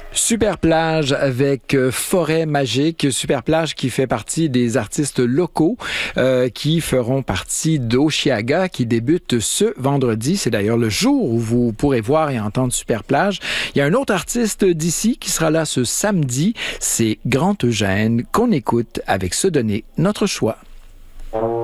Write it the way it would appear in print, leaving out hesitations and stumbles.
Super plage avec Forêt magique. Super plage qui fait partie des artistes locaux qui feront partie d'Oshiaga qui débute ce vendredi. C'est d'ailleurs le jour où vous pourrez voir et entendre Super plage. Il y a un autre artiste d'ici qui sera là ce samedi. C'est Grand Eugène qu'on écoute avec Se donner notre choix.